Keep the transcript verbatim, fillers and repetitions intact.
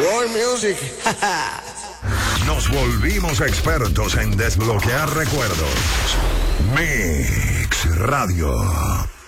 World Music. Nos volvimos expertos en desbloquear recuerdos. Mix Radio.